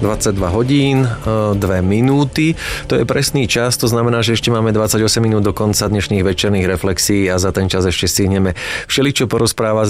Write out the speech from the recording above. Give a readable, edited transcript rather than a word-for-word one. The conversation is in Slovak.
22 hodín, 2 minúty. To je presný čas, to znamená, že ešte máme 28 minút do konca dnešných večerných reflexí a za ten čas ešte stihneme všeličo porozprávať